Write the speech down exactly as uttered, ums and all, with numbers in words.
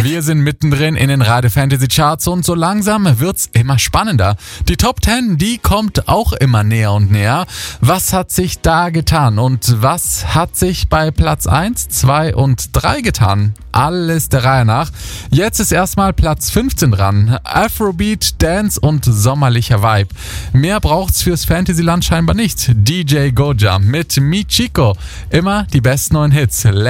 Wir sind mittendrin in den Radio Fantasy Charts und so langsam wird's immer spannender. Die Top zehn, die kommt auch immer näher und näher. Was hat sich da getan und was hat sich bei Platz eins, zwei und drei getan? Alles der Reihe nach. Jetzt ist erstmal Platz fünfzehn dran. Afrobeat, Dance und sommerlicher Vibe. Mehr braucht's fürs Fantasyland scheinbar nicht. D J Goja mit Mi Chico. Immer die besten neuen Hits.